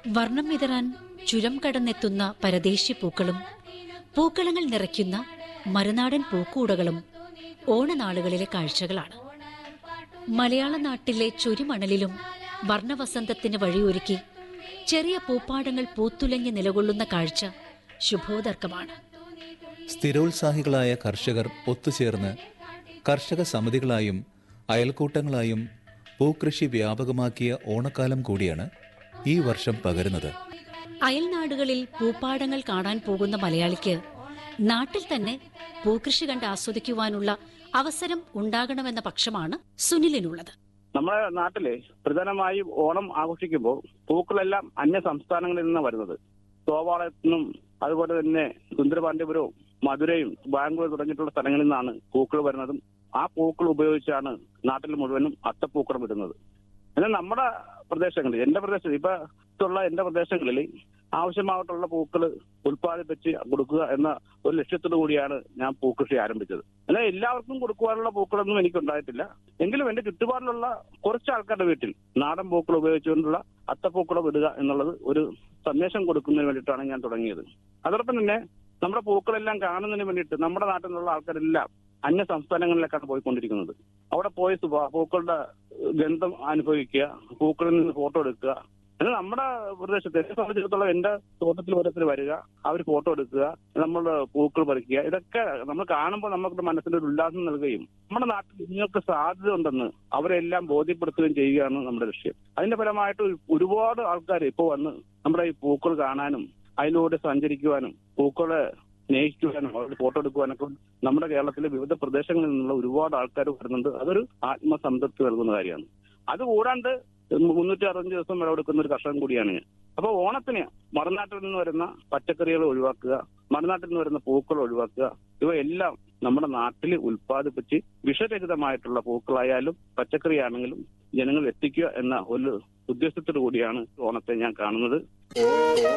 വർണ്ണം വിതറാൻ ചുരം കടന്നെത്തുന്ന പരദേശി പൂക്കളും പൂക്കളങ്ങൾ നിറയ്ക്കുന്ന മറുനാടൻ പൂക്കൂടകളും ഓണനാളുകളിലെ കാഴ്ചകളാണ്. മലയാള നാട്ടിലെ ചുരിമണലിലും വർണ്ണവസന്തത്തിന് വഴിയൊരുക്കി ചെറിയ പൂപ്പാടങ്ങൾ പൂത്തുലഞ്ഞ് നിലകൊള്ളുന്ന കാഴ്ച ശുഭോദർക്കമാണ്. സ്ഥിരോത്സാഹികളായ കർഷകർ ഒത്തുചേർന്ന് കർഷക സമിതികളായും അയൽക്കൂട്ടങ്ങളായും പൂക്കൃഷി വ്യാപകമാക്കിയ ഓണക്കാലം കൂടിയാണ് ഈ വർഷം പകരുന്നത്. അയൽനാടുകളിൽ പൂപ്പാടങ്ങൾ കാണാൻ പോകുന്ന മലയാളിക്ക് നാട്ടിൽ തന്നെ പൂക്കൃഷി കണ്ട് ആസ്വദിക്കുവാനുള്ള അവസരം ഉണ്ടാകണമെന്ന പക്ഷമാണ് സുനിലിനുള്ളത്. നമ്മുടെ നാട്ടില് പ്രധാനമായും ഓണം ആഘോഷിക്കുമ്പോൾ പൂക്കളെല്ലാം അന്യ സംസ്ഥാനങ്ങളിൽ നിന്നാണ് വരുന്നത്. സോപാളത്തു നിന്നും അതുപോലെ തന്നെ സുന്ദരപാണ്ഡ്യപുരവും മധുരയും ബാംഗ്ലൂർ തുടങ്ങിയിട്ടുള്ള സ്ഥലങ്ങളിൽ നിന്നാണ് പൂക്കൾ വരുന്നതും ആ പൂക്കൾ ഉപയോഗിച്ചാണ് നാട്ടിൽ മുഴുവനും അത്തപ്പൂക്കളം ഇടുന്നത്. എന്നാൽ നമ്മുടെ പ്രദേശങ്ങളിൽ എന്റെ പ്രദേശങ്ങളിൽ ആവശ്യമായിട്ടുള്ള പൂക്കൾ ഉൽപ്പാദിപ്പിച്ച് കൊടുക്കുക എന്ന ഒരു ലക്ഷ്യത്തോടു കൂടിയാണ് ഞാൻ പൂക്കൃഷി ആരംഭിച്ചത്. എന്നാൽ എല്ലാവർക്കും കൊടുക്കുവാനുള്ള പൂക്കളൊന്നും എനിക്കുണ്ടായിട്ടില്ല. എങ്കിലും എന്റെ ചുറ്റുപാടിലുള്ള കുറച്ച് ആൾക്കാരുടെ വീട്ടിൽ നാടൻ പൂക്കൾ ഉപയോഗിച്ചുകൊണ്ടുള്ള അത്തപ്പൂക്കളം ഇടുക എന്നുള്ളത് ഒരു സന്ദേശം കൊടുക്കുന്നതിന് വേണ്ടിയിട്ടാണ് ഞാൻ തുടങ്ങിയത്. അതോടൊപ്പം തന്നെ നമ്മുടെ പൂക്കളെല്ലാം കാണുന്നതിന് വേണ്ടിയിട്ട് നമ്മുടെ നാട്ടിൽ നിന്നുള്ള ആൾക്കാരെല്ലാം അന്യ സംസ്ഥാനങ്ങളിലേക്കാണ് പോയിക്കൊണ്ടിരിക്കുന്നത്. അവിടെ പോയി പൂക്കളുടെ ഗന്ധം അനുഭവിക്കുക, പൂക്കളിൽ നിന്ന് ഫോട്ടോ എടുക്കുക. എന്നാൽ നമ്മുടെ പ്രദേശത്ത് എന്നെ സംബന്ധിച്ചിടത്തോളം എന്റെ തോട്ടത്തിൽ ഓരോരുത്തർ വരിക, അവർ ഫോട്ടോ എടുക്കുക, നമ്മളുടെ പൂക്കൾ പറിക്കുക. ഇതൊക്കെ നമ്മൾ കാണുമ്പോൾ നമുക്ക് മനസ്സിലൊരു ഉല്ലാസം നൽകുകയും നമ്മുടെ നാട്ടിൽ ഇതിനൊക്കെ സാധ്യത ഉണ്ടെന്ന് അവരെല്ലാം ബോധ്യപ്പെടുത്തുകയും ചെയ്യുകയാണ് നമ്മുടെ ലക്ഷ്യം. അതിന്റെ ഫലമായിട്ട് ഒരുപാട് ആൾക്കാർ ഇപ്പോൾ വന്ന് നമ്മുടെ ഈ പൂക്കൾ കാണാനും അതിലൂടെ സഞ്ചരിക്കുവാനും പൂക്കളെ സ്നേഹിക്കുവാനും അവരുടെ ഫോട്ടോ എടുക്കുവാനൊക്കെ നമ്മുടെ കേരളത്തിലെ വിവിധ പ്രദേശങ്ങളിൽ നിന്നുള്ള ഒരുപാട് ആൾക്കാർ വരുന്നുണ്ട്. അതൊരു ആത്മസംതൃപ്തി നൽകുന്ന കാര്യമാണ്. അതുകൂടാണ്ട് 365 ദിവസം വിളവെടുക്കുന്ന ഒരു കർഷകൻ കൂടിയാണ് ഞാൻ. അപ്പൊ ഓണത്തിന് മറുനാട്ടിൽ നിന്ന് വരുന്ന പച്ചക്കറികൾ ഒഴിവാക്കുക, മറുനാട്ടിൽ നിന്ന് വരുന്ന പൂക്കൾ ഒഴിവാക്കുക, ഇവയെല്ലാം നമ്മുടെ നാട്ടിൽ ഉൽപ്പാദിപ്പിച്ച് വിഷരഹിതമായിട്ടുള്ള പൂക്കളായാലും പച്ചക്കറി ആണെങ്കിലും ജനങ്ങൾ എത്തിക്കുക എന്ന ഒരു ഉദ്ദേശത്തോടു കൂടിയാണ് ഓണത്തെ ഞാൻ കാണുന്നത്.